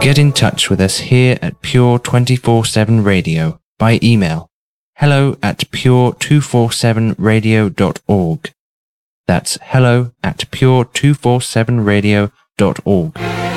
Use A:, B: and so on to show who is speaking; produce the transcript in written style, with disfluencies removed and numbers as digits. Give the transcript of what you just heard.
A: Get in touch with us here at Pure 24/7 Radio by email hello@pure247radio.org. That's hello@pure247radio.org.